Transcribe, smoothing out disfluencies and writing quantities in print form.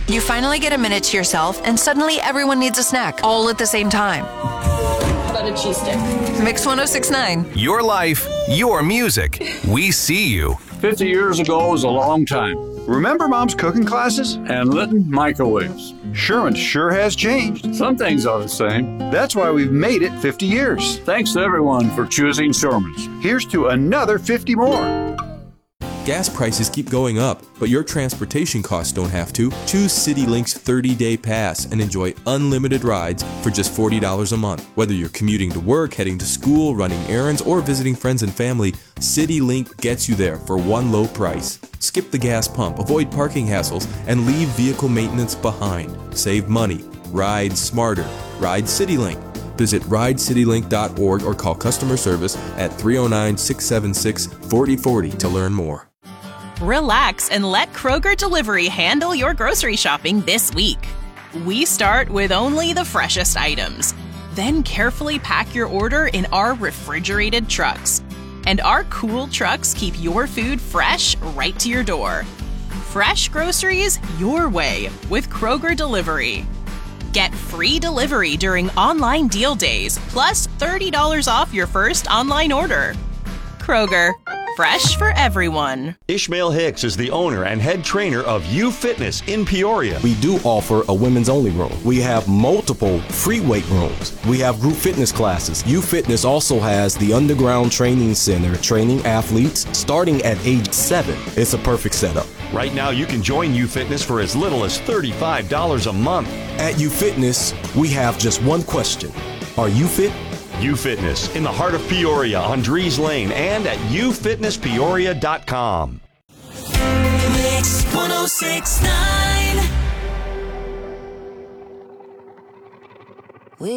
You finally get a minute to yourself, and suddenly everyone needs a snack, all at the same time. How about a cheese stick? Mix 1069. Your life, your music. We see you. 50 years ago was a long time. Remember Mom's cooking classes? And Litton microwaves. Sherman sure has changed. Some things are the same. That's why we've made it 50 years. Thanks to everyone for choosing Sherman's. Here's to another 50 more. Gas prices keep going up, but your transportation costs don't have to. Choose CityLink's 30-day pass and enjoy unlimited rides for just $40 a month. Whether you're commuting to work, heading to school, running errands, or visiting friends and family, CityLink gets you there for one low price. Skip the gas pump, avoid parking hassles, and leave vehicle maintenance behind. Save money. Ride smarter. Ride CityLink. Visit ridecitylink.org or call customer service at 309-676-4040 to learn more. Relax and let Kroger Delivery handle your grocery shopping this week. We start with only the freshest items, then carefully pack your order in our refrigerated trucks. And our cool trucks keep your food fresh right to your door. Fresh groceries your way with Kroger Delivery. Get free delivery during online deal days, plus $30 off your first online order. Kroger, fresh for everyone. Ishmael Hicks is the owner and head trainer of U Fitness in Peoria. We do offer a women's only room. We have multiple free weight rooms. We have group fitness classes. U Fitness also has the underground training center, training athletes starting at age 7. It's a perfect setup. Right now, you can join U Fitness for as little as $35 a month. At U Fitness, we have just one question. Are you fit? U Fitness in the heart of Peoria on Dries Lane and at ufitnesspeoria.com. Mix 1069